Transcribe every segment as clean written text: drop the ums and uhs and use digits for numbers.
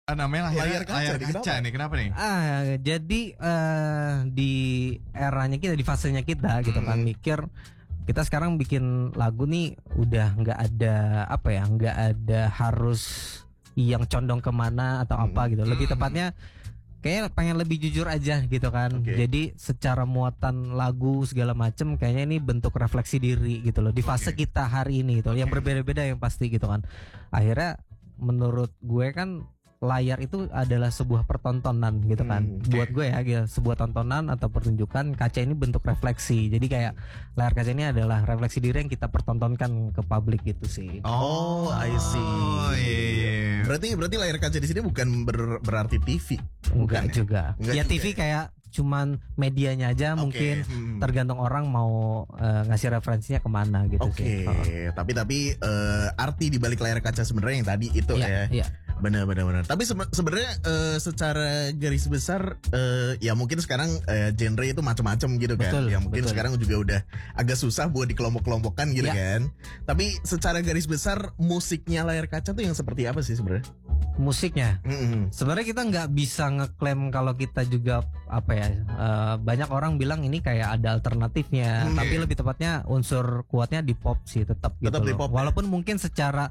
namanya Layar layar kaca, kaca nih. Kenapa nih? Jadi di eranya kita, di fasenya kita gitu kan, mikir kita sekarang bikin lagu nih udah nggak ada nggak ada harus yang condong kemana atau apa gitu. Lebih tepatnya kayak pengen lebih jujur aja gitu kan. Jadi secara muatan lagu segala macem kayaknya ini bentuk refleksi diri gitu loh di fase kita hari ini gitu, yang berbeda-beda yang pasti gitu kan. Akhirnya menurut gue kan layar itu adalah sebuah pertontonan gitu kan. Buat gue ya gitu, sebuah tontonan atau pertunjukan. Kaca ini bentuk refleksi. Jadi kayak layar kaca ini adalah refleksi diri yang kita pertontonkan ke publik gitu sih. Oh, I see. Berarti layar kaca di sini bukan berarti TV. Enggak juga. Enggak Ya juga TV ya? kayak cuman medianya aja mungkin tergantung orang mau ngasih referensinya kemana gitu sih. Tapi arti di balik layar kaca sebenarnya yang tadi itu ya. Iya. Benar. Tapi sebenarnya secara garis besar ya mungkin sekarang genre itu macam-macam gitu kan. Betul, Ya mungkin sekarang juga udah agak susah buat dikelompok-kelompokkan gitu kan. Tapi secara garis besar musiknya layar kaca tuh yang seperti apa sih sebenarnya? Musiknya. Sebenarnya kita nggak bisa ngeklaim kalau kita juga banyak orang bilang ini kayak ada alternatifnya, tapi lebih tepatnya unsur kuatnya di pop sih tetap gitu Tetap di loh. pop, Walaupun mungkin secara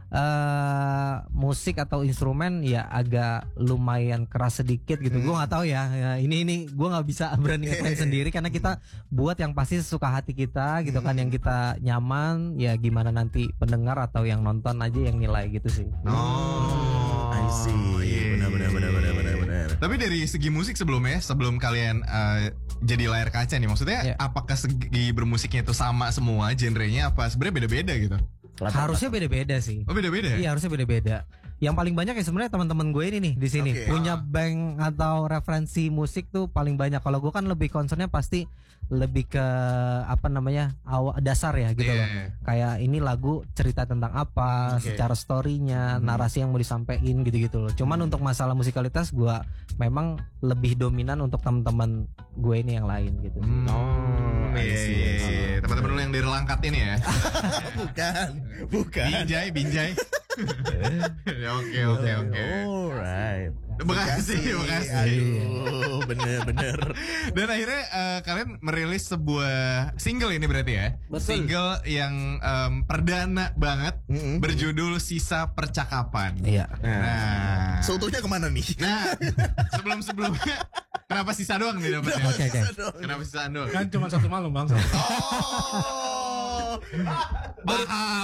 musik atau instrumen ya agak lumayan keras sedikit gitu. Gue nggak tahu ya. Ini gue nggak bisa berani ngeklaim sendiri karena kita buat yang pasti sesuka hati kita gitu kan, yang kita nyaman. Ya gimana nanti pendengar atau yang nonton aja yang nilai gitu sih. I see. Benar. Tapi dari segi musik sebelum kalian jadi layar kaca nih, maksudnya apakah segi bermusiknya itu sama semua genrenya, apa sebenarnya beda-beda gitu? Harusnya beda-beda sih. Oh, beda-beda? Iya, harusnya beda-beda. Yang paling banyak ya sebenarnya teman-teman gue ini nih di sini punya bank atau referensi musik tuh paling banyak. Kalau gue kan lebih concernnya pasti lebih ke dasar ya gitu loh. Kayak ini lagu cerita tentang apa, secara storynya, narasi yang mau disampaikan gitu-gitu loh. Cuman untuk masalah musikalitas gue memang lebih dominan untuk teman-teman gue ini yang lain gitu. Teman-teman lu yang dari Langkat ini ya? Bukan. Binjai. Oke. Alright. Makasih. Aduh, bener. Dan akhirnya kalian merilis sebuah single ini berarti ya? Betul. Single yang perdana banget, berjudul Sisa Percakapan. Iya. Nah, seutuhnya kemana nih? Nah, sebelumnya kenapa sisa doang nih dapetnya? Oke. Kenapa sisa doang? Kan cuma satu malam bang. Paham.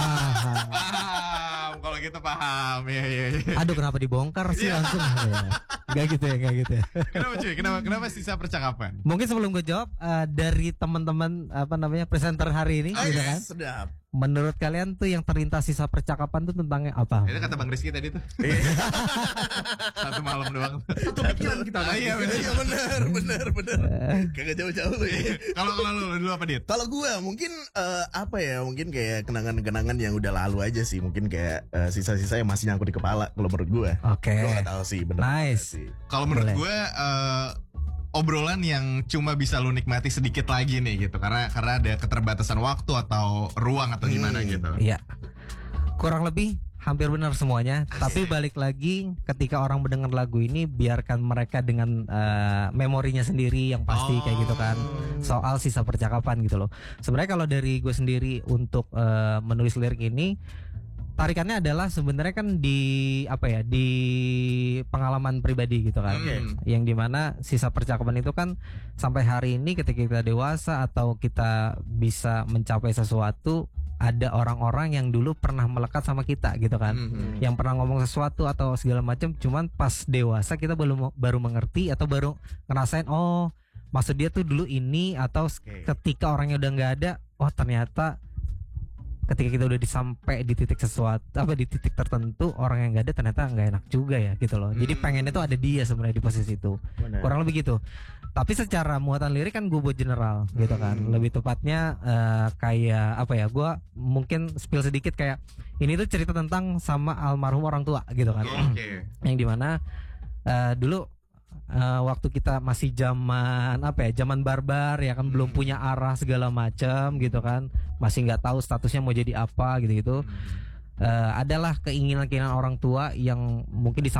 Kalau gitu paham. Iya. Aduh, kenapa dibongkar sih langsung? Gak gitu ya. Kenapa cuy? Kenapa Sisa Percakapan? Mungkin sebelum gue jawab, dari teman-teman presenter hari ini gitu kan. Sedap. Menurut kalian tuh yang terlintas sisa percakapan tuh tentangnya apa? Itu kata Bang Rizky tadi tuh. Satu malam doang. Satu pikiran kita. Iya bener. Kagak jauh-jauh loh ya. Kalau lu dulu apa Dit? Kalau gue mungkin mungkin kayak kenangan-kenangan yang udah lalu aja sih. Mungkin kayak sisa-sisa yang masih nyangkut di kepala kalau menurut gue. Oke. Gue gak tahu sih bener. Nice. Kalau menurut gue obrolan yang cuma bisa lu nikmati sedikit lagi nih gitu, karena ada keterbatasan waktu atau ruang atau gimana gitu. Iya. Kurang lebih hampir benar semuanya. Tapi balik lagi, ketika orang mendengar lagu ini, biarkan mereka dengan memorinya sendiri yang pasti kayak gitu kan. Soal sisa percakapan gitu loh. Sebenarnya kalau dari gue sendiri untuk menulis lirik ini, tarikannya adalah sebenarnya kan di pengalaman pribadi gitu kan. Yang dimana sisa percakapan itu kan sampai hari ini ketika kita dewasa atau kita bisa mencapai sesuatu, ada orang-orang yang dulu pernah melekat sama kita gitu kan. Yang pernah ngomong sesuatu atau segala macam, cuman pas dewasa kita baru mengerti atau baru ngerasain, oh maksud dia tuh dulu ini, atau ketika orangnya udah nggak ada, oh ternyata ketika kita udah sampai di titik di titik tertentu, orang yang nggak ada ternyata nggak enak juga ya gitu loh. Jadi pengennya tuh ada dia sebenarnya di posisi itu. Kurang lebih gitu. Tapi secara muatan lirik kan gue buat general gitu kan. Lebih tepatnya gue mungkin spill sedikit kayak ini tuh cerita tentang sama almarhum orang tua gitu kan. Yang dimana dulu waktu kita masih zaman barbar ya kan, belum punya arah segala macam gitu kan, masih nggak tahu statusnya mau jadi apa gitu. Adalah keinginan orang tua yang mungkin